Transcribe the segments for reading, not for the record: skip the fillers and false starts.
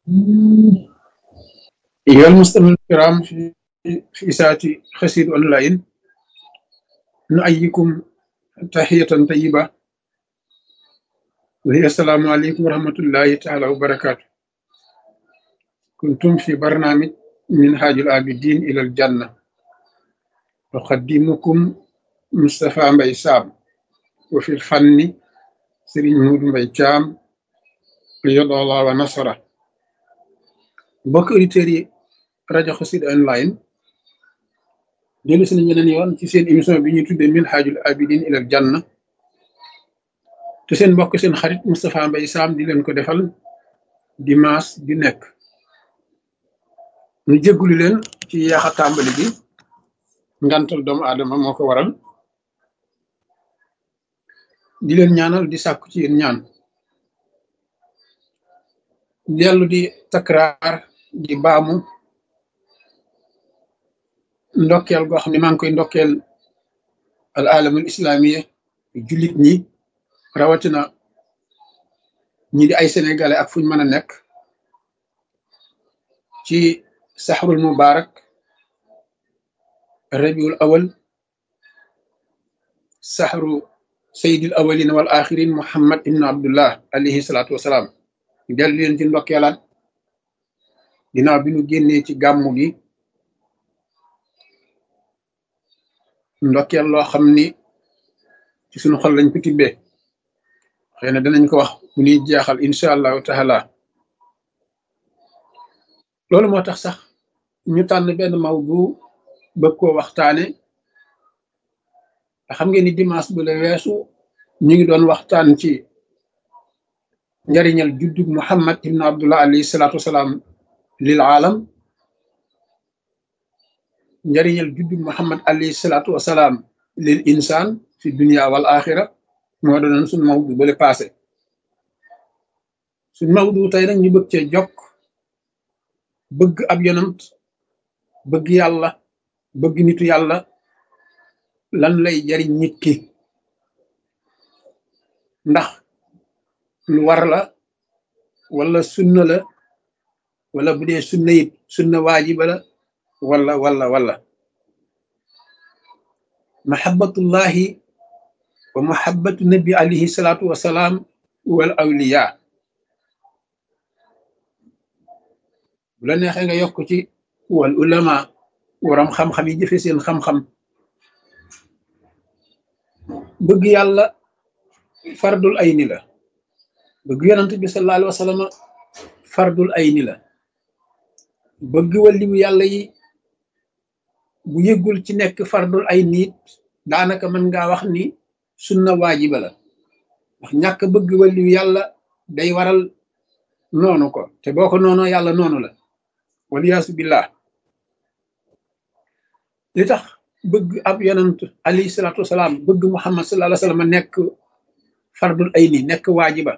أيها المستمعون الكرام في إذاعة قصيدة أونلاين، نحييكم تحية طيبة وهي السلام عليكم ورحمة الله تعالى وبركاته. كنتم في برنامج منهاج العابدين إلى الجنة، أقدمكم مصطفى مبي سام، وفي الفن سيرين مود مبي جام قيد الله ونصره. mbokk auditeurs yi rajo Xassida online dellu si nañ beneen yoon ci seen émission bi ñuy tuddee minhajul abidin ilal janna te seen mbokk seen xarit Moustapha Mbaye Sam di leen ko defal dimanche bi nekk. ñu jéggulu leen ci yaaxa tàmbali bi, ngantal doomu aadama moo ko waral. di leen ñaanal di sàkku ci yéen ñaan, dellu di takraar di baamu ndokkeel goo xam ne maa ngi koy ndokkeel al alamul islamiya, jullit ñi rawatina ñi di ay sénégalais ak fuñ mën a nekk ci saxrul mubarak rabiul awal, saxru sayyidil awalin wal axirin muhammad ibn abdullah alayhi salaatu wasalaam. dellu leen ci ndokkeelaat ginnaaw bi ñu génnee ci gàmmu gi, ndokkeel loo xam ni ci suñu xol lañ ko tibbee. xëy na danañ ko wax bu ñuy jeexal incha allahu taala. loolu moo tax sax ñu tànn benn mawdu bëgg koo waxtaane. xam ngeen ni dimanche bu la weesu ñu ngi doon waxtaan ci njariñal juddug muhammad ibn abdullah alayhi salaatu wasalaam lil aalam. njariñal juddug muhammad alayhi salaatu wasalaam lil insaan fi dunia wal axira moo doonoon suñ mawdu bale passé. suñ mawdu tey nag ñu bëgg cee jokk bëgg ab yonant, bëgg yàlla, bëgg nitu yàlla lan lay jariñ nit ki, ndax lu war la wala sunna la, wala bu dee sunna it sunna waajiba la wala mahabbatullahi wa mahabbatu nabi alayhi salaatu wasalaam wal awliya. bu la neexee nga yokk ci wal ulama, waram xam-xam yi jëfe seen xam-xam. bëgg yàlla fardul ayni la, bëgg yonent bi sallallahu alayhi wa sallam fardul ayni la. bëgg waliyu yàlla yi bu yëggul ci nekk fardul ayni it daanaka mën ngaa wax ni sunna waajiba la, ndax ñàkk bëgg waliyu yàlla day waral noonu ko, te boo ko noonoo yàlla noonu la, waliyaasu billah. li tax bëgg ab yonent alayhi salaatu wasalaam, bëgg muhammad sallallahu alayhi wa sallam nekk fardul ayni, nekk waajiba.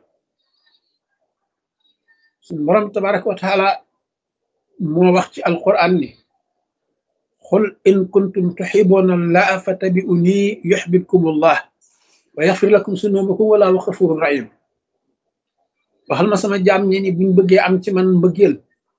suñu borom tabaraka wa taala moo wax ci alquran ni qul in kuntum tuhibbuna allaha fattabi'uni yuhbibkumullah wa yaghfir lakum sunubakum wallahu ghafurur rahim. waxal ma sama jaam ñi ni buñ bëggee am ci man mbëggeel,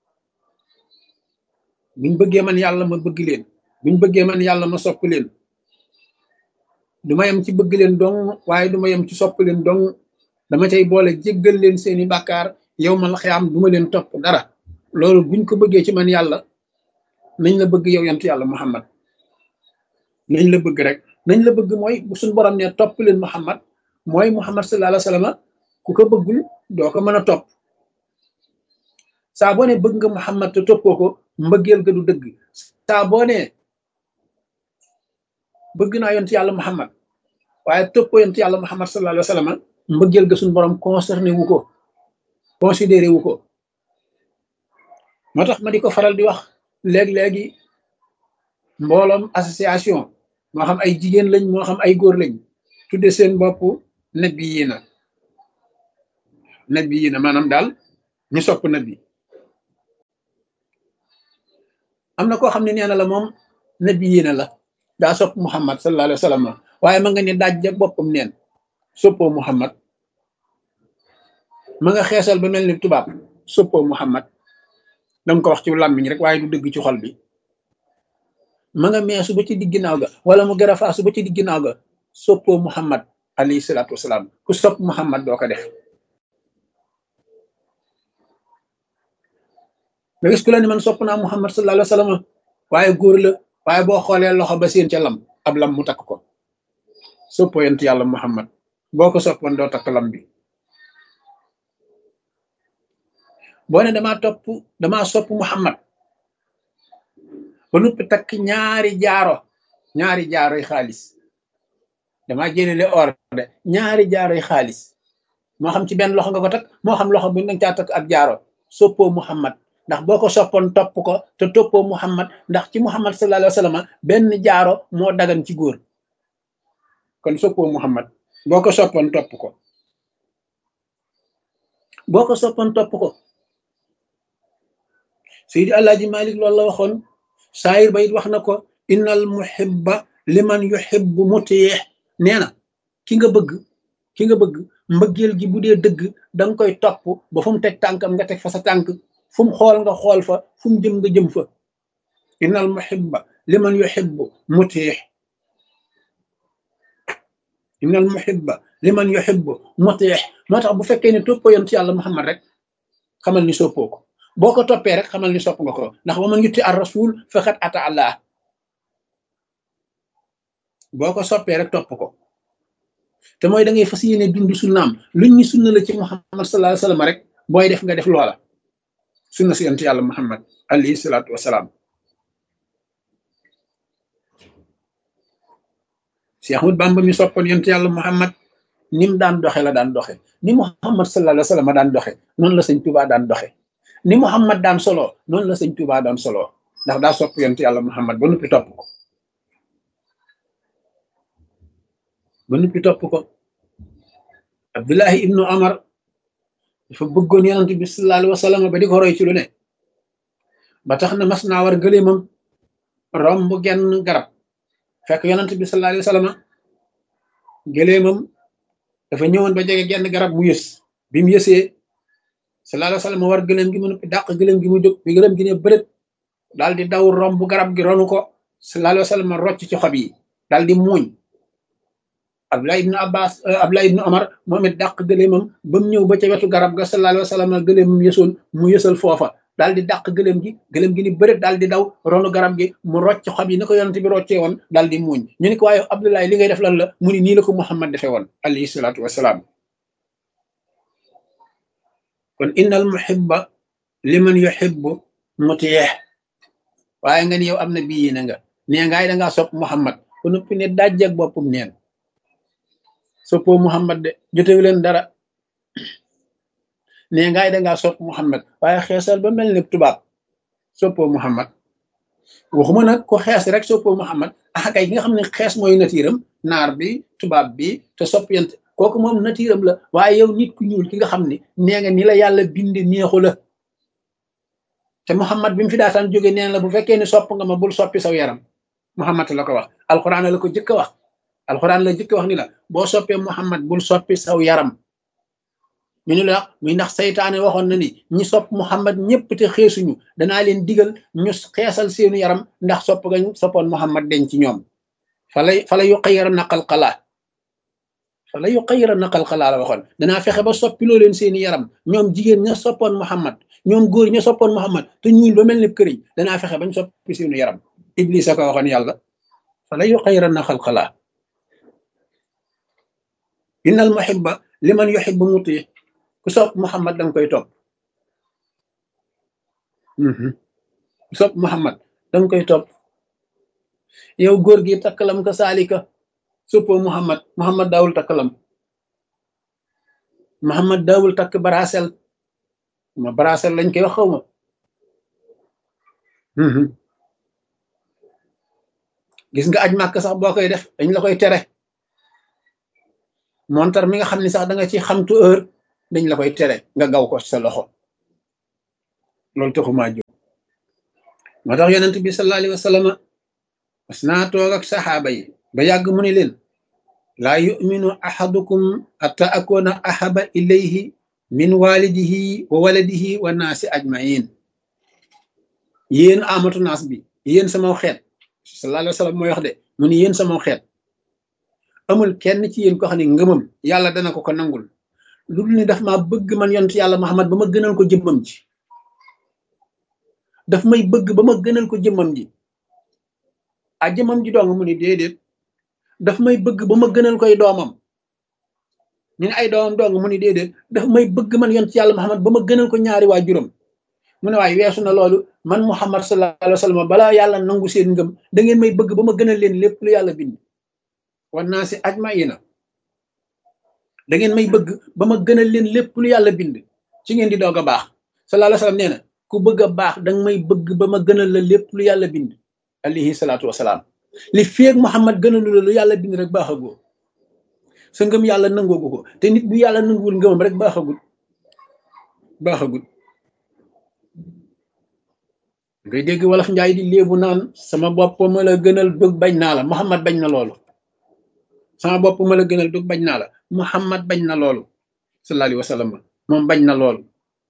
buñ bëggee man yàlla ma bëgg leen, buñ bëggee man yàlla ma sopp leen, du ma yem ci bëgg leen dong, waaye du ma yem ci sopp leen dong, dama cay boole jéggal leen seeni bàkkaar yawmal xiyaam, du ma leen topp dara. loolu buñ ko bëggee ci man yàlla, nañ la bëgg yow yant yàlla muhammad, nañ la bëgg rek. nañ la bëgg mooy bu suñ borom ne topp leen muhammad, mooy muhammad sallallahu alayhi wa sallam ku ko bëggul doo ko mën a topp. saa boo ne bëgg nga muhammad te toppoo ko, mbëggeel ga du dëgg. saa boo ne bëgg naa yont yàlla muhammad waaye toppoo yont yàlla muhammad sallallahu alayhi wa sallam, mbëggeel ga suñ borom concerné wu ko, considéré wu ko. moo tax ma di ko faral di wax léegi mbooloom association, moo xam ay jigéen lañ moo xam ay góor lañ, tudde seen bopp nabiyiina maanaam daal ñu sopp nabi. am na koo xam ne nee na la moom nabiyiina la, daa sopp muhammad sallallahu alayhi wa sallam, waaye ma nga ne daaj ja boppam neen soppoo muhammad. ma nga xeesal ba mel ni tubaab, soppoo muhammad. danga ko wax ci làmmiñ rek waaye du dëgg ci xol bi. ma nga meesu ba ci digg ginnaaw ga wala mu garafaasu ba ci digg ginnaaw ga soppoo Muhammad alayhi salaatu wasalaam. ku sopp Muhammad doo ko def. nga gis ku la ni man sopp naa Muhammad sallallahu alayhi wa sallam waaye góor la waaye boo xoolee loxo ba seen ca lam ab lam mu takk ko. soppoo yent yàlla Muhammad boo ko soppoon doo takk lam bi. boo ne damaa sopp Muhammad ba noppi takk ñaari jaaroy xaalis, damaa jëlele or de ñaari jaaroy xaalis, moo xam ci benn loxo nga ko takk moo xam loxo bu nanga caa takk ak jaaro. soppoo Muhammad ndax boo ko soppoon topp ko te toppoo Muhammad ndax ci Muhammad sallallahu alayhi wa sallam benn jaaro moo dagan ci góor. kon soppoo Muhammad boo ko soppoon topp ko Seydi Alaaji Malik loolu la waxoon. saayir ba it wax na ko innal muhibba liman yuhibbu mutiih. nee na ki nga bëgg mbëggeel gi bu dee dëgg danga koy topp ba fu mu teg tànkam nga teg fa sa tànk, fu mu xool nga xool fa, fu mu jëm nga jëm fa. innal muhibba liman yuhibbu mutiih. innal muhibba liman yuhibbu mutiih. moo tax bu fekkee ne toppoo yonent yàlla Muhammad rek xamal ni soppoo ko, boo ko toppee rek xamal ni sopp nga ko, ndax wa man yuti ar rasul faqad ata Allah. boo ko soppee rek topp ko te mooy da ngay fas yéene dund sunnaam. luñ ñu sunna la ci Muhammad sallallahu alayhi wa sallam rek booy def nga def loola sunna si yonent yàlla Muhammad alayhi salaatu wasalaam. Cheikh Ahmad Bamba mi soppoon yonent yàlla Muhammad ni mu daan doxe la daan doxe, ni Muhammad sallallahu alayhi wa sallam daan doxe noonu la sëñ Tuubaa daan doxe, ni Muhammad daan solo noonu la sëñ Tuubaa daan solo, ndax daa sopp yonent yàlla Muhammad ba noppi topp ko. Abdullahi ibnu Amar dafa bëggoon yonent bi sallallahu alayhi wa sallam ba di ko roy ci lu ne, ba tax na mas naa war gëléemam romb genn garab fekk yonent bi sallallahu alayhi wa sallam gëléemam dafa ñëwoon ba jege genn garab mu yës. bi mu yësee sallallahu alayhi wa sallam war gëléem gi mu noppi dàq gëléem gi mu jóg bi gëléem gi ne bërët daal di daw romb garab gi ronu ko. sallallahu alayhi wa sallam rocc ci xob yi daal di muuñ. Abdullah ibnu Omar moom it dàq gëléemam ba mu ñëw ba ca wetu garab ga sallallahu alayhi wa sallam gëléemam yësoon mu yësal foofa daal di dàq gëléem gi ni bërët daal di daw ronu garab gi mu rocc xob yi na ko yonent bi roccee woon daal di muuñ. ñu ne ko waaye Abdullah li ngay def lan la mu ni nii la ko Muhammad defee woon alayhi salaatu wasalaam. kon innal muhibba liman yuhibbu mutiih. waaye nga ni yow am na bii na nga nee ngaay dangaa sopp Muhammad ba noppi ne dajjak boppum neen. soppoo Muhammad de jotewu leen dara. nee ngaay dangaa sopp Muhammad waaye xeesal ba mel ne tubaab soppoo Muhammad. waxuma nag ko xees rek soppoo Muhammad kay ki nga xam ne xees mooy natiiram, naar bi tubaab bi te sopp yent kooku moom natiiram la. waaye yow nit ku ñuul ki nga xam ne nee nga ni la yàlla binde neexu la te Muhammad bi mu fi daataan jóge neen la bu fekkee ni sopp nga ma bul soppi saw yaram. Muhammad la ko wax, alquran la ko jëkk a wax. alquran la jëkk wax ni la boo soppee Muhammad bul soppi saw yaram. ñu ni la muy ndax saytaane waxoon na ni ñi sopp Muhammad ñëpp te xeesuñu danaa leen digal ñu xeesal seenu yaram ndax sopp gañ soppoon Muhammad deñ ci ñoom. fala yuqayyira naqal xalaa la waxoon. danaa fexe ba soppiloo leen seeni yaram ñoom jigéen ña soppoon Muhammad, ñoom góor ña soppoon Muhammad te ñuul ba mel ni këriñ danaa fexe bañ soppi seenu yaram. Iblis a ko waxoon yàlla. fala yuqayyira naqal xalaa. innal muhibba liman yuhibbu mutiih. ku sopp Muhammad danga koy topp. ku sopp Muhammad danga koy topp. yow góor gi takkalam ka saalika soppoo Muhammad daawul takkalam. Muhammad daawul takk barasel lañ koy wax xaw ma. gis nga aj màkk sax boo koy def dañ la koy tere. montar mi nga xam ne sax da nga ci xamtu heure dañ la koy tere nga gaw ko sa loxo. loolu taxumaa jóg. moo tax yonent bi sallallahu alayhi wa sallam mas naa toog ak saxaaba yi ba yàgg mu ne leen laa yuminu ahadukum hatta akuna ahaba ilayhi min walidihi wa waladihi wa naasi ajmain. yéen amatu naas bi yéen sama xeet sallallahu alayhi wa sallam mooy wax de mu ni yéen sama xeet amul kenn ci yéen ko xam ne ngëmam yàlla dana ko nangul lu dul ni daf maa bëgg man yonent yàlla Muhammad ba ma gënal ko jëmmam ji daf may bëgg ba ma gënal ko jëmmam ji a jëmmam ji dong mu ni déedéet daf may bëgg ba ma gënal koy doomam ñu ne ay doomam dong mu ni déedéet daf may bëgg man yonent yàlla Muhammad ba ma gënal ko ñaari waajuram mu ne waaye weesu na loolu man Muhammad sallallahu alayhi wa sallam balaa yàlla nangu seen ngëm da ngeen may bëgg ba ma gënal leen lépp lu yàlla bind wan naa si ajmaina da ngeen may bëgg ba ma gënal leen lépp lu yàlla bind ci ngeen di doog a baax sallallahu alayhi wa sallam nee na ku bëgg a baax danga may bëgg ba ma gënal la lépp lu yàlla bind alayhi salaatu wasalaam li feeg Muhammad gënalu la lu yàlla bind rek baaxagoo sa ngëm yàlla nangoogu ko te nit bu yàlla nanguwul ngëmam rek baaxagul ngay dégg wolof njaay di léebu naan sama bopp ma la gënal dug bañ naa la Muhammad bañ na loolu sama bopp ma la gënal dug bañ naa la Muhammad bañ na loolu sallallahu alayhi wa sallam moom bañ na loolu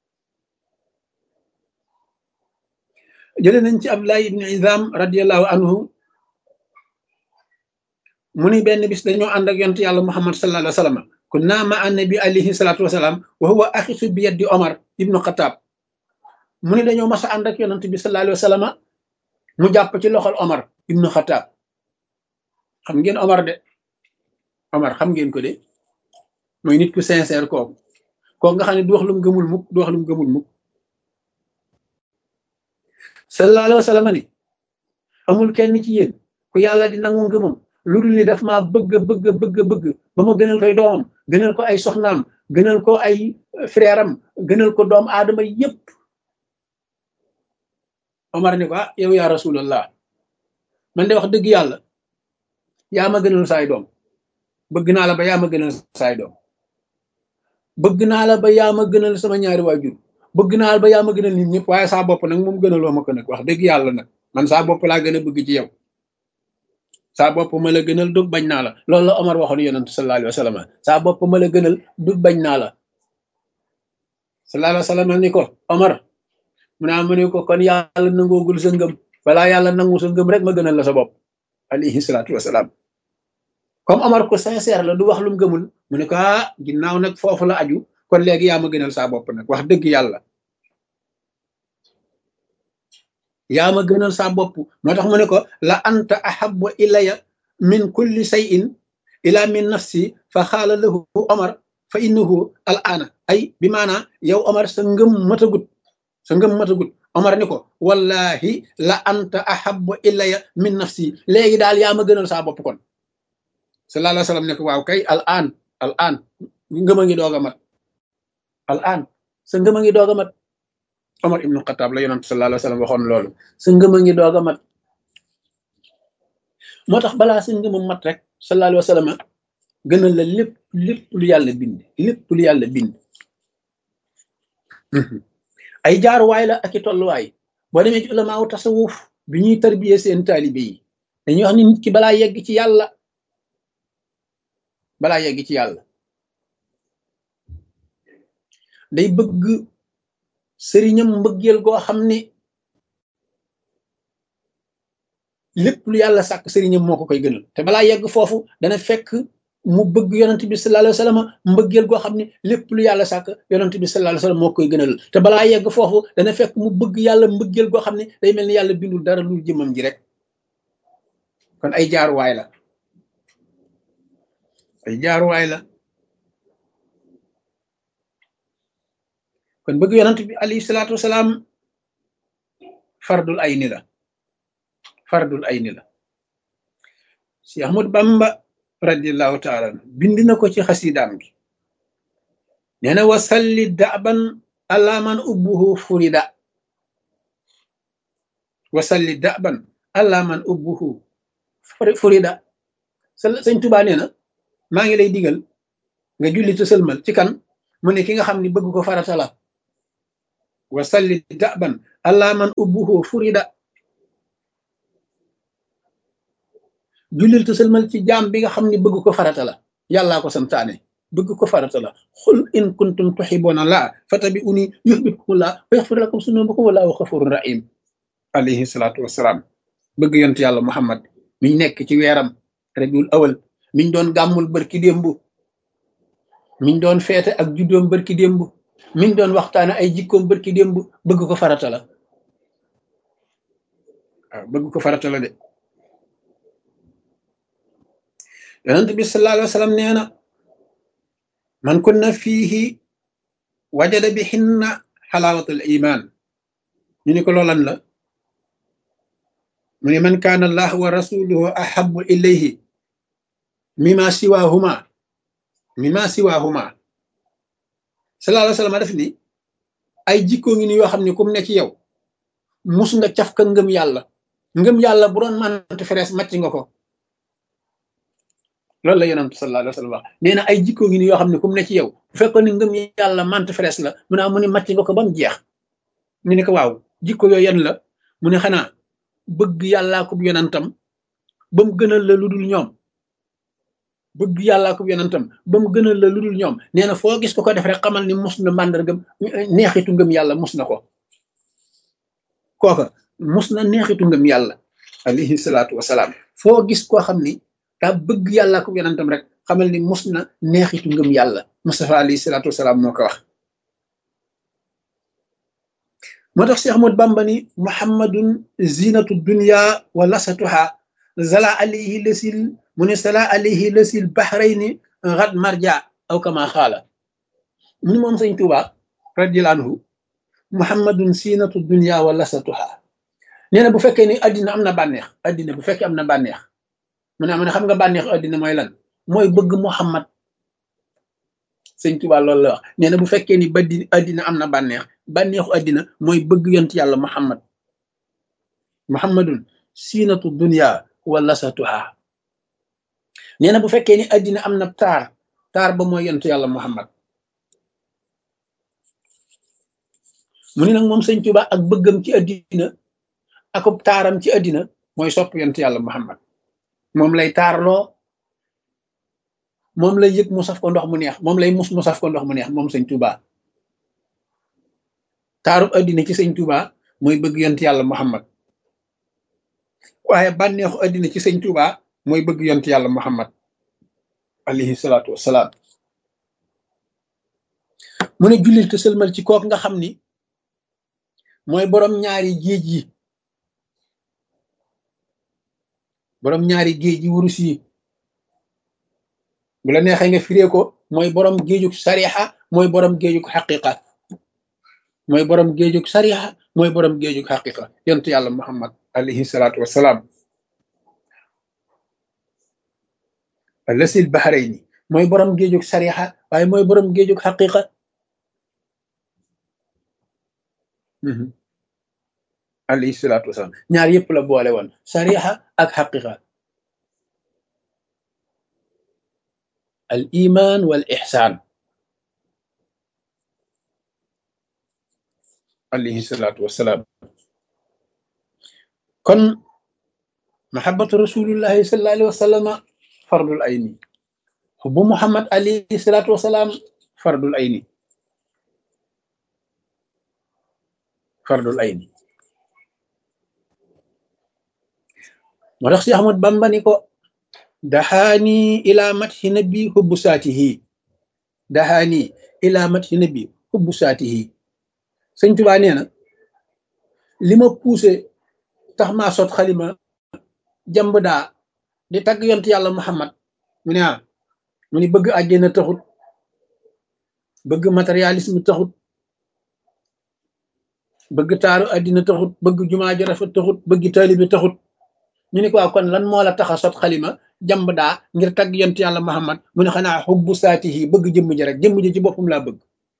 jëlee nañ ci Abdullah ibn Izam radiyallahu anhu mu ni benn bis dañoo ànd ak yonent yàlla Muhammad sallallahu alayhi wa sallam kunna ma annabi alayhi salatu wasalaam wa huwa axisu bi yaddi Omar ibnu Xataab mu ni dañoo mas a ànd ak yonent bi sallallahu alayhi wa sallam mu jàpp ci loxol Omar ibnu Xataab xam ngeen Omar de Omar xam ngeen ko de mooy nit ku sincère kooku nga xam ne du wax lu mu gëmul mukk sallallahu alayhi wa sallam ni amul kenn ci yéen ku yàlla di nangu ngëmam lu dul ni daf maa bëgg ba ma gënal koy doomam gënal ko ay soxnaam gënal ko ay frère am gënal ko doom aadama yépp Omar ni ko yow yaa rasulallah man de wax dëgg yàlla yaa ma gënal saay doom bëgg naa la ba yaa ma gënal saay doom bëgg naa la ba yaa ma gënal sama ñaari waajur bëgg naa la ba yaa ma gënal nit ñëpp waaye saa bopp nag moom gënaloo ma ko nag wax dëgg yàlla nag man saa bopp laa gën a bëgg ci yow saa bopp ma la gënal dug bañ naa la loolu la Omar waxoon yonent sallallahu alayhi wa sallam saa bopp ma la gënal dug bañ naa la sallallahu alayhi wa sallam ni ko Omar mu ne ko kon yàlla nangoogul sa ngëm balaa yàlla nangu sa ngëm rek ma gënal la sa bopp alayhi salaatu wasalaam comme Omar ko sincère la du wax lu mu gëmul mu ne ko ginnaaw nag foofu la aju kon léegi yaa ma gënal saa bopp nag wax dëgg yàlla yaa ma gënal saa bopp moo tax mu ne ko la anta ahabbu ilaya min kulli shay'in ila min nafsi fa xaala lahu Omar fa innahu al aana ay bi maanaa yow Omar sa ngëm matagut Omar ni ko wallahi la anta ahabbu ilaya min nafsi léegi daal yaa ma gënal saa bopp kon sallallahu alayhi wa sallam ne ko waaw kay al aan ngëm a ngi doog a mat al aan sa ngëm a ngi doog a mat Omar ibnu Xataab la yonent sallallahu alayhi wa sallam waxoon loolu sa ngëm a ngi doog a mat moo tax balaa sa ngëm a mat rek sallallahu alayhi wa sallam gënal la lépp lu yàlla bind ay jaaruwaay la ak i tolluwaay boo demee ci ulamaaw tasawuf bi ñuy tarbiyee seen taalibe yi dañuy wax ni nit ki balaa yegg ci yàlla day bëgg sëriñam mbëggeel goo xam ne lépp lu yàlla sàkk sëriñam moo ko koy gënal te balaa yegg foofu dana fekk mu bëgg yonent bi sallallahu alayhi wa sallam mbëggeel goo xam ne lépp lu yàlla sàkk yonent bi sallallahu alayhi wa sallam moo koy gënal te balaa yegg foofu dana fekk mu bëgg yàlla mbëggeel goo xam ne day mel ni yàlla bindul dara lu jëmam ji rek kon ay jaaruwaay la kon bëgg yonent bi alayhi salaatu wasalaam fardul ayni la si Ahmad Bamba radiyallahu taala bind na ko ci xasidaam gi nee na wasalli daban ala man ubbuhu furida sëñ Tuubaa nee na maa ngi lay digal nga julli te sëlmal ci kan mu ne ki nga xam ni bëgg ko farata la wasalli daban ala man ubbuhu furida jullil te sëlmal ci jaam bi nga xam ni bëgg ko farata la yàllaa ko santaane bëgg ko farata la xul in kuntum tuhibbuna la fatabi'uni yuhbibkumullah wa yaghfir lakum sunubakum wallahu ghafurur rahim alayhi salaatu wasalaam bëgg yonent yàlla Muhammad miñ nekk ci weeram rabiul awal miñ doon gàmmul barki démb miñ doon feete ak juddoom barki démb miñ doon waxtaane ay jikkoom barki démb bëgg ko farata la waaw bëgg ko farata la de yonent bi sallallahu alayhi wa sallam nee na man kunna fiihi wajada bi hinna xalaawatul iman ñu ni ko loolan la mu ne man kaana allah wa rasuluhu ahabu ilayhi mima siwahuma sallallahu alayhi wa sallam def ni ay jikkoo ngi ni yoo xam ne kum ne ci yow mus nga caf ka ngëm yàlla bu doon mante ferees màcc nga ko loolu la yonent sallallahu alayhi wa sallam wax nee na ay jikkoo ngi ni yoo xam ne kum ne ci yow bu fekkoon ni ngëm yàlla mante ferees la mu ne mu ni màcc nga ko ba mu jeex ñu ne ko waaw jikko yooyu yan la mu ne xanaa bëgg yàllaa ko yonentam ba mu gënal la lu dul ñoom bëgg yàllaa ko yonentam ba mu gënal la lu dul ñoom nee na foo gis ko def rek xamal ni mus na màndargam neexitu ngëm yàlla mus na ko kooka mus na neexitu ngëm yàlla alayhi salaatu wasalaam foo gis koo xam ni daa bëgg yàllaa ko yonentam rek xamal ni mus na neexitu ngëm yàlla Mustafa alayhi salaatu wasalaam moo ko wax moo tax Cheikh Ahmad Bamba ni muhammadun zinatu dunya wa lasatuha zala alayhi lasil mu ne sala alayhi lasil bahrayni ghad marja aw kama xaala mu ni moom sëñ Tuuba radiyallahu anhu muhammadun zinatu dunya wa lasatuha nee na bu fekkee ni addina am na bànneex addina bu fekkee am na bànneex mu ne xam nga bànneexu addina mooy lan mooy bëgg muhammad sëñ Tuuba loolu la wax nee na bu fekkee ni addina am na bànneexu addina mooy bëgg yont yàlla muhammadun siinatu dunya wa lasatuha nee na bu fekkee ni addina am na taar ba mooy yont yàlla muhammad mu ni nag moom sëñ Tuuba ak bëggam ci addina akub taaram ci addina mooy sopp yont yàlla muhammad moom lay taarloo moom lay yëg mu saf ko ndox mu neex moom lay mus mu saf ko ndox mu neex moom sëñ Tuuba taarub addina ci sëñ Tuuba mooy bëgg yont yàlla muhammad waaye bànneexu addina ci sëñ Tuuba mooy bëgg yont yàlla muhammad alayhi salaatu wassalaam mu ne jullil te sëlmal ci kook nga xam ni mooy borom ñaari géej yi wurus yi bu la neexee nga firee ko mooy borom géejug sariha mooy borom géejug xaqiqa yont yàlla muhammad alayhi salaatu wassalaam lasil bahrayni mooy borom géejug sariha waaye mooy borom géejug xaqiqa alayhi salaatu wassalaam ñaar yëpp la boole woon sariha ak xaqiqa al iman wal ihsan alayhi salaatu wassalaam kon mahabbatu rasulillahi sallallahu alayhi wa sallam fardul ayni xubbu muhammad alayhi salaatu wassalaam fardul ayni moo tax si Ahmad Bamba ni ko daxaani ila mathi nabi hubbu saatihi sëñ Tuubaa nee na li ma poussé tax maa sot xalima jàmb daa di tagg yont yàlla muhammad mu ne mu ni bëgg àjjana taxut bëgg matérialisme taxut bëgg taaru àddina taxut bëgg jumaa ji rafet taxut bëgg taalibe taxut ñu ni ko kon lan moo la tax a sot xalima jàmb daa ngir tagg yont yàlla muhammad mu ne xanaa xubbu saatihi bëgg jëmm ji rek jëmm ji ci boppam laa bëgg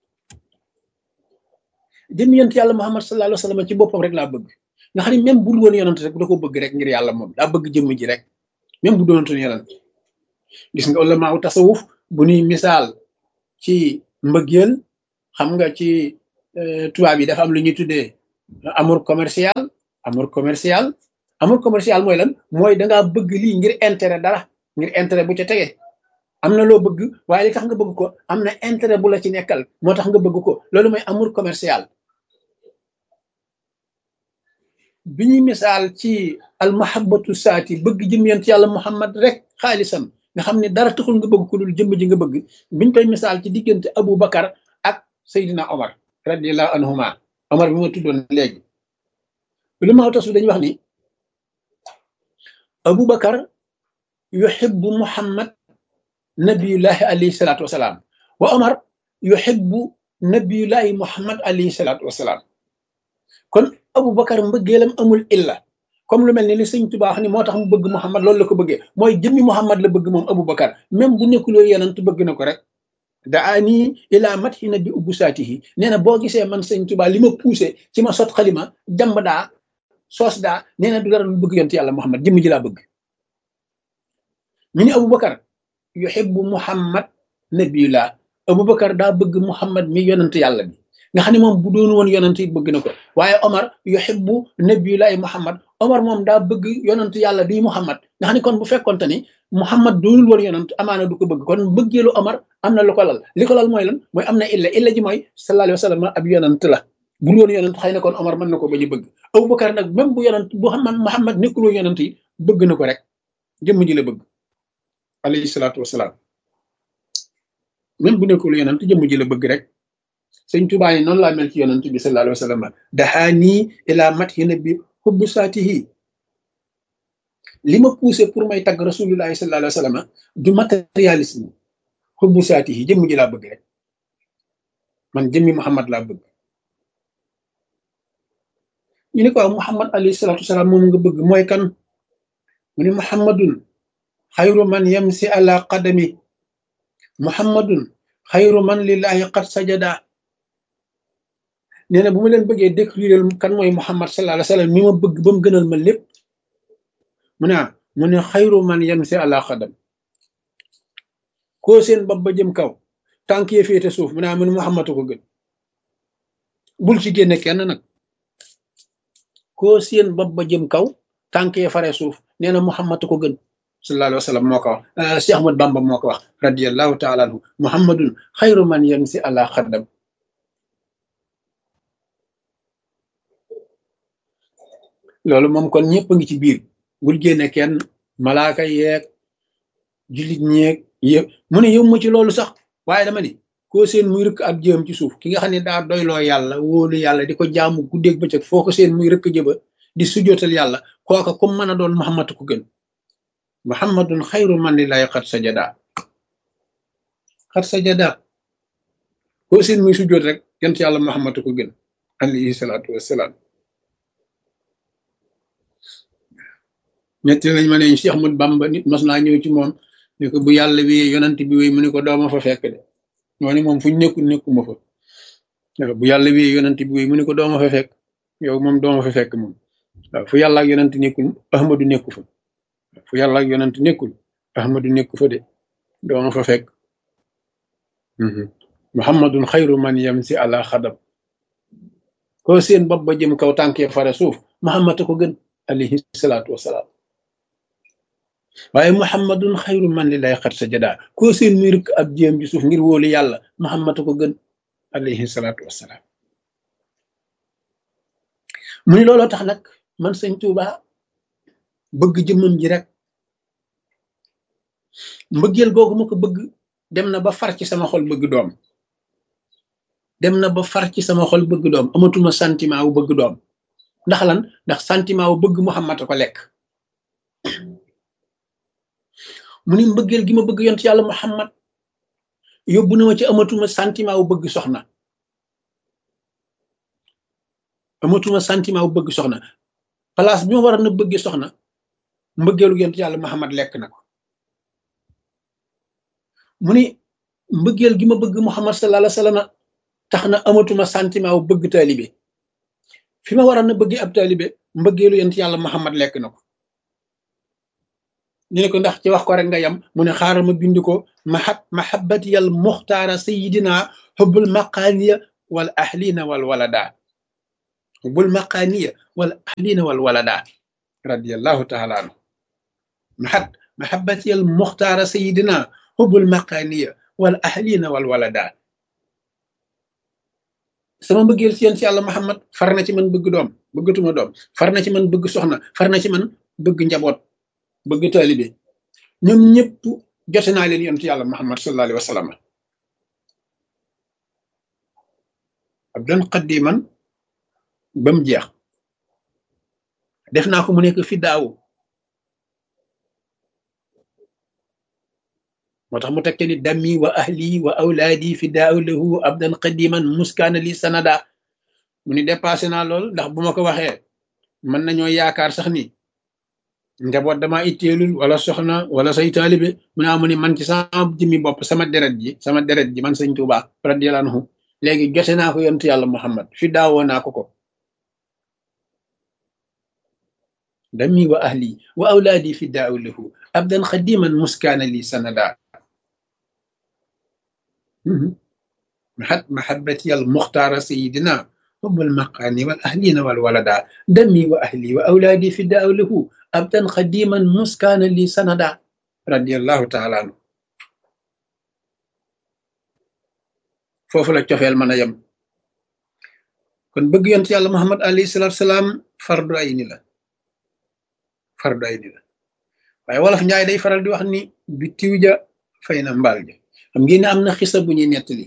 jëmm yont yàlla muhammad sallallahu alayhi wa sallam ci boppam rek laa bëgg nga xam ne même bu dul woon yonent rek da ko bëgg rek ngir yàlla moom daa bëgg jëmm ji rek même bu doonutoon yonent gis nga ulama u tasawuf bu ñuy misaal ci mbëggeel xam nga ci tubaab yi dafa am lu ñuy tuddee amour commercial mooy lan mooy dangaa bëgg lii ngir intérêt dara ngir intérêt bu ca tege am na loo bëgg waaye li tax nga bëgg ko am na intérêt bu la ci nekkal moo tax nga bëgg ko loolu mooy amour commercial bi ñuy misaal ci al mahabbatu saati bëgg jëm yent yàlla muhammad rek xaalisan nga xam ne dara taxul nga bëgg ku dul jëmm ji nga bëgg biñ koy misaal ci diggante Abu Bakar ak Seydina Omar radiallahu anhuma Omar bi ma tuddoon léegi lu ma tasu dañuy wax ni Abu Bakar yuhibbu muhammad nabiyullahi alayhi salaatu wasalaam wa Omar yuhibbu nabiyullahi muhammad alayhi salaatu wasalaam kon Abu Bakar mbëggeelam amul illa comme lu mel ni li sëñ Tuubaa wax ni moo tax mu bëgg Muhammad loolu la ko bëggee mooy jëmmi Muhammad la bëgg moom Abu Bakar même bu nekkuloo yonent bëgg na ko rek daani ila mathi nabi ubbu saatihi nee na boo gisee man sëñ Tuubaa li ma poussé ci ma sot xalima jàmb daa soos daa nee na du dara lu bëgg yonent yàlla Muhammad jëmm ji laa bëgg ñu ni Abu Bakar yuhibbu Muhammad nabiyullah Abu Bakar daa bëgg Muhammad mi yonent yàlla bi nga xam ne moom bu doon woon yonent yi bëgg na ko waaye Omar yuhibbu nabiyullahi Muhammad Omar moom daa bëgg yonent yàlla bi Muhammad nga xam ne kon bu fekkonte ni Muhammad doonul woon yonent amaana du ko bëgg kon bëggeelu Omar am na lu ko lal li ko lal mooy lan mooy am na illa ji mooy sallallahu alayhi wa sallam ab yonent la bu woon yonent xëy na kon Omar mën na ko bañ a bëgg Abu Bakar nag même bu yonent bu Muhammad nekkul woon yonent yi bëgg na ko rek jëmm ji la bëgg alayhi salaatu wasalaam même bu nekkul yonent jëmm ji la bëgg rek sëñ Tuubaa yi noonu laa mel ci yonent bi sallallahu alayhi wa sallam dahaani ila mathi nabi hubbu saatihi li ma poussé pour may tagg rasulullahi sallallahu alayhi wa sallam du matérialisme hubbu saatihi jëmm ji laa bëgg rek man jëmmi Muhammad laa bëgg ñu ne ko Muhammad alayhi salaatu wasalaam moom nga bëgg mooy kan mu ne Muhammadun xayru man yamsi ala qadami Muhammadun xayru man lillahi qad sajada nee na bu ma leen bëggee décrire kan mooy Muhammad sallallahu alayhi wa sallam mi ma bëgg ba mu gënal ma lépp mu ne xayru man yamsi ala qadam koo seen bopp ba jëm kaw tànk yi féete suuf mu ne Muhammad ko gën bul ci génne kenn nag koo seen bopp ba jëm kaw tànk yi fare suuf nee na Muhammad ko gën sallallahu alayhi wa sallam moo ko wax Cheikh Ahmad Bamba moo ko wax radiyallahu taala anhu Muhammadun xayru man yamsi ala qadam loolu moom kon ñëpp a ngi ci biir bul génne kenn malaaka yeeg jullit ñeeg yëpp mu ne yow ma ci loolu sax waaye dama ni koo seen muy rëkk ab jëm ci suuf ki nga xam ne daa doyloo yàlla wóolu yàlla di ko jaamu guddeeg bëccëg foo ko seen muy rëkk jëba di sujjootal yàlla kooka comme mën a doon Muhammad ko gën Muhammadun xayru man lillahi xat sajada koo seen muy sujjoot rek yent yàlla Muhammad ko gën alayhi salaatu wassalaam ñetti lañ ma ne Cheikh Ahmad Bamba nit mas naa ñëw ci moom ne ko bu yàlla wéyee yonent bi wéy mu ne ko dooma fa fekk de ñoo ni moom fuñ nekkul nekkuma fa bu yàlla wéyee yonent bi wéy mu ne ko dooma fa fekk yow moom dooma fa fekk moom waaw fu yàlla ak yonent nekkul Ahmadu nekku fa fu yàlla ak yonent nekkul Ahmadu nekku fa de dooma fa fekk Muhammadun xayru man yamsi ala xadam koo seen bopp ba jëm kaw tànkee fare suuf Muhammad ko gën alayhi salaatu wasalaam waaye Muhammadun xayru man lillahi xat sajada koo seen muy rëkk ab jéem ci suuf ngir wóolu yàlla Muhammad ko gën alayhi salaatu wasalaam mu ni looloo tax nag man sëñ Tuuba bëgg jëmmam ji rek mbëggeel googu ma ko bëgg dem na ba far ci sama xol bëgg doom dem na ba far ci sama xol bëgg doom amatuma sentiment wu bëgg doom ndax lan ndax sentiment wu bëgg Muhammad ko lekk mu ni mbëggeel gi ma bëgg yont yàlla Muhammad yóbbu na ma ci amatuma sentiment wu bëgg soxna amatuma sentiment wu bëgg soxna place bi ma war na bëgg soxna mbëggeelu yont yàlla Muhammad lekk na ko mu ni mbëggeel gi ma bëgg Muhammad sallallahu alayhi wa sallam tax na amatuma sentiment wu bëgg taalibe fi ma war na bëgg ab taalibe mbëggeelu yont yàlla Muhammad lekk na ko ñu ne ko ndax ci wax ko rek nga yam mu ne xaaral ma bind ko mahabbati al muxtaara sayidina hubbul maqaaniya wal ahlina wal walada hubbul maqaaniya wal ahlina wal walada radiyallahu taala anhu mahabbati al muxtaara sayidina hubbul maqaaniya wal ahlina wal walada sama mbëggeel ci yéen ci yàlla Muhammad far na ci man bëgg doom bëggatuma doom, far na ci man bëgg soxna, far na ci man bëgg njaboot, bëgg taalibe. ñoom ñëpp jote naa leen yonent yàlla Muhammad sallallahu alayhi wa sallam abdan qaddiman ba mu jeex. def naa ko mu nekk fi daaw, moo tax mu tekke ni dammi wa ahli wa awlaadi fi daaw lahu abdan qaddiman muskaana li sanada. mu ni dépassé naa lool, ndax bu ma ko waxee mën nañoo yaakaar sax ni njaboot dama itteelul wala soxna wala say taalibe. mu naa mu ni man ci sama jëmmi bopp sama deret ji man sëñ Tuubaa radiyallahu anhu léegi jote naa ko yontu yàlla Muhammad fi daawoo naa ko dammi wa ahli wa awlaadi fi daaw lahu abdan xadiman muskaana li sanada. mahabbati al muxtaara sayidina hubbul maqaani wal ahlina wal walada dammi wa ahli wa awlaadi fi daaw lahu abdan xadiman muskaana li sanada radiyallahu taala anhu. foofu la cofeel mën a yem. kon bëgg yonent yàlla Muhammad alayhi salaatu salaam fardu ayni la waaye wolof njaay day faral di wax ni bi tiw ja fay na mbaal ja. xam ngeen ne am na xisa bu ñuy nettali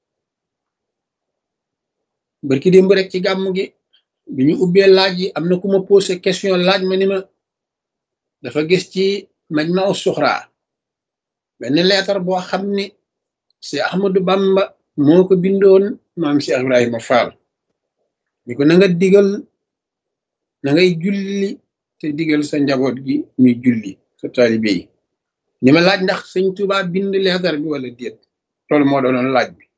barki démb rek ci gàmm gi bi ñu ubbee laaj yi am na ku ma posé question laaj ma ni ma dafa gis ci Majma'u Suxra benn leetar boo xam ni Cheikh Ahmadou Bamba moo ko bindoon maam Cheikh Ibrahima Fall ni ko na nga digal na ngay julli te digal sa njaboot gi ñuy julli sa taalibe yi. ni ma laaj ndax sëñ Tuubaa bind leetar bi wala déet, loolu moo doonoon laaj bi.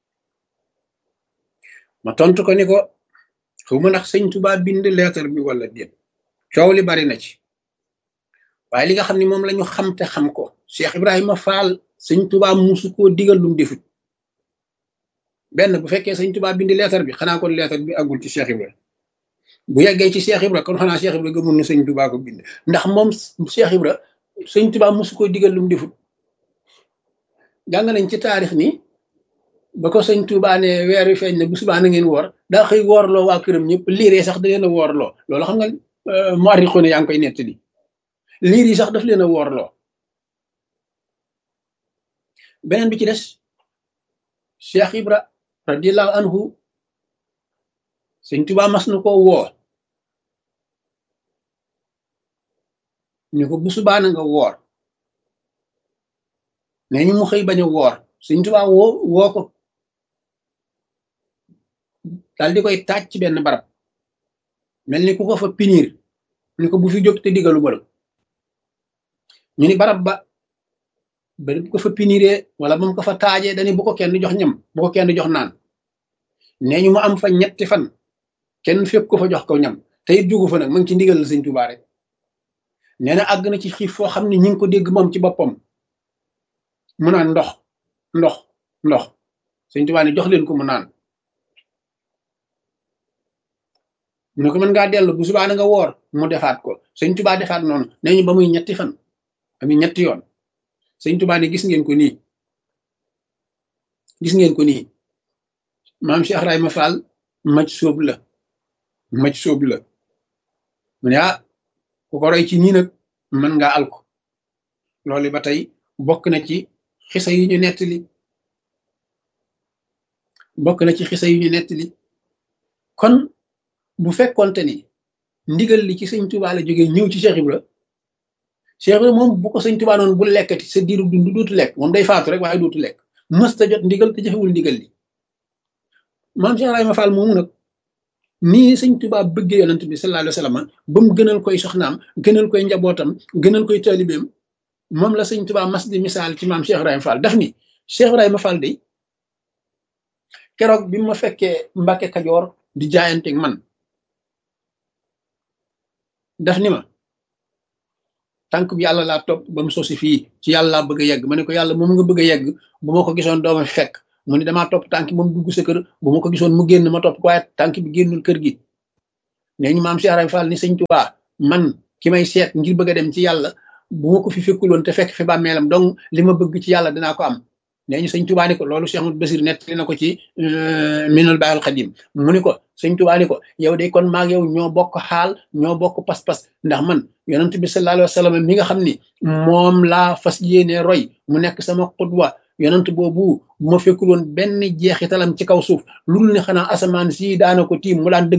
ma tontu ko ni ko xawma ndax sëñ Tuubaa bind leetar bi wala déet, coow li bari na ci, waaye li nga xam ne moom la ñu xam te xam ko Cheikh Ibrahima Fall sëñ Tuubaa musu koo digal lu mu defut. benn bu fekkee sëñ Tuubaa bind leetar bi xanaa kon leetar bi àggul ci Cheikh Ibrahima. bu yeggee ci Cheikh Ibra kon xanaa Cheikh Ibra gëmul ne sëñ Tuubaa ko bind, ndax moom Cheikh Ibra sëñ Tuubaa musu ko digal lu mu defut. jàng nañ ci taarix ni ba ko sëñ Tuubaa ne weer wi feeñ ne bu subaa na ngeen woor daa xëy woorloo waa këram ñëpp, liiree sax da leen a woorloo. loolu xam nga mu'arrixuuna yaa ngi koy nettali, liir yi sax daf leen a woorloo. beneen bi ci des Cheikh Ibra radiyallahu anhu sëñ Tuubaa mas na koo woo ñu ko bu subaa na nga woor, nee ñu mu xëy bañ a woor. sëñ Tuubaa woo ko daal di koy taaj ci benn barab mel ni ku ko fa pinir ni ko bu fi jóg te digalu ma la. ñu ni barab ba bu ko fa piniree wala ba mu ko fa taajee dañu bu ko kenn jox ñam, bu ko kenn jox naan. nee ñu mu am fa ñetti fan kenn fekk ko fa jox ko ñam te it jugu fa nag ma ngi ci ndigal la sëñ Tuubaa rek. nee na àgg na ci xiif foo xam ne ñi ngi ko dégg moom ci boppam mu naan ndox sëñ Tuubaa ne jox leen ko mu naan. mu ne ko mën ngaa dellu bu subaa na nga woor, mu defaat ko. sëñ Tuubaa defaat noonu nee ñu ba muy ñetti fan ami ñetti yoon. sëñ Tuubaa ne gis ngeen ko nii maam Cheikh Ibrahima Fall maj sóob la mu ne ku ko roy ci nii nag mën ngaa alko. loolu ba tey bokk na ci xisa yu ñu nettali. kon bu fekkonte ni ndigal li ci sëñ Tuubaa la jógee ñëw ci Cheikh Ibra moom bu ko sëñ Tuubaa noonu bu lekkati sa diiru dund dootu lekk, moom day faatu rek waaye dootu lekk, mës ta jot ndigal te jëfewul ndigal li. maam Cheikh Ibrahima Fall moomu nag nii sëñ Tuubaa bëggee yonent bi sallallahu alayhi wa sallam ba mu gënal koy soxnaam, gënal koy njabootam, gënal koy taalibeem, moom la sëñ Tuubaa mas di misaal ci maam Cheikh Ibrahima Fall. daf ni Cheikh Ibrahima Fall day keroog bi ma fekkee Mbàkke Kajoor di jaayanteeg man daf ni ma tànk bi yàlla laa topp ba mu sosi fii ci yàlla laa bëgg a yegg. ma ne ko yàlla moom nga bëgg a yegg bu ma ko gisoon dooma fi fekk. mu ne damaa topp tànk moom dugg sa kër, bu ma ko gisoon mu génn ma topp ko, waaye tànk bi génnul kër gi. nee ñu maam Cheikh Ibrahima Fall ni sëñ Tuubaa man ki may seet ngir bëgg a dem ci yàlla bu ma ko fi fekkuloon te fekk fi bàmmeelam donc li ma bëgg ci yàlla dinaa ko am. nee ñu sëñ Tuubaa ni ko loolu Cheikh Ahmadou Basir nettali na ko ci minal baal xadim mu ni ko sëñ Tuubaa ni ko yow de kon maag yow ñoo bokk xaal ñoo bokk pas-pas ndax man yonent bi sallallahu alayhi wa sallam mi nga xam ni moom laa fas yéene roy mu nekk sama xudwa yonent boobu bu ma fekkul woon benn jeexitalam ci kaw suuf lul ne xanaa asamaan si daana ko tiim mu daan dëgg